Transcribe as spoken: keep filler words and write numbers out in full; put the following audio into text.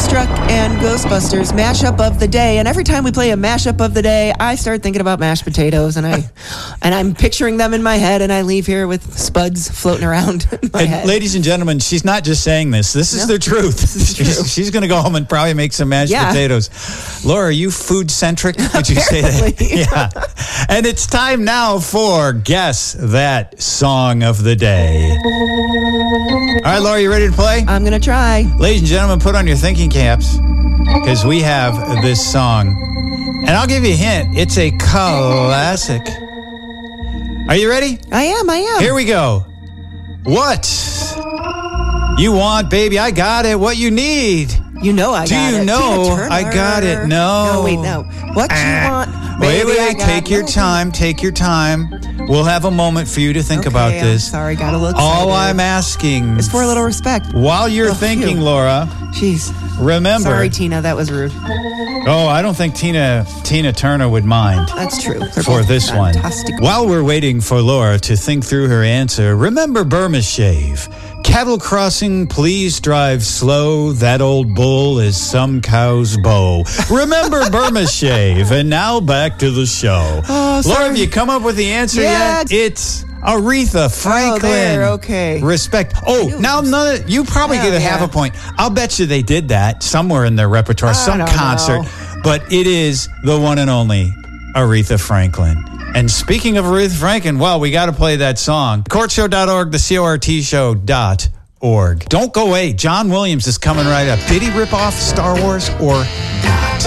Starstruck and Ghostbusters mashup of the day. And every time we play a mashup of the day, I start thinking about mashed potatoes, and I and I'm picturing them in my head, and I leave here with spuds floating around in my And head. ladies and gentlemen, she's not just saying this. This is No, the truth. this is true. She's, she's going to go home and probably make some mashed Yeah. potatoes. Laura, are you food centric? Would you say that? Apparently. Yeah. And it's time now for Guess That Song of the Day. All right, Laura, you ready to play? I'm going to try. Ladies and gentlemen, put on your thinking caps because we have this song. And I'll give you a hint. It's a classic. Are you ready? I am, I am. Here we go. What you want, baby? I got it. What you need? You know I Do got you it. know Tina Turner. I got it? No. No, wait, no. What Ah. you want, Wait, baby, I wait, got take your it. time. Take your time. We'll have a moment for you to think Okay, about I'm this. sorry, got a little All excited. I'm asking It's for a little respect. while you're Oh, thinking, phew. Laura, Jeez. remember. Sorry, Tina, that was rude. Oh, I don't think Tina Tina Turner would mind. That's true. They're For both this one. fantastic. While we're waiting for Laura to think through her answer, remember Burma Shave. Cattle crossing, please drive slow. That old bull is some cow's beau. Remember Burma Shave. And now back to the show. Oh, Laura, sorry. have you come up with the answer Yeah, yet? It's Aretha Franklin. Oh, there, okay. Respect. Oh, knew now it was- none of, you probably Yeah, get a half yeah. a point. I'll bet you they did that somewhere in their repertoire, I some don't concert. know. But it is the one and only Aretha Franklin. And speaking of Aretha Franklin, well, we got to play that song. court show dot org, the C O R T show dot org. Don't go away. John Williams is coming right up. Did he rip off Star Wars or not?